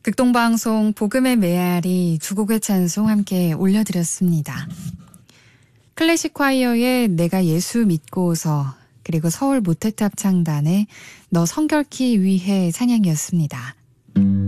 극동방송 복음의 메아리 두 곡의 찬송 함께 올려드렸습니다. 클래식 콰이어의 내가 예수 믿고서, 그리고 서울 모태탑 창단의 너 성결케 위해 찬양이었습니다.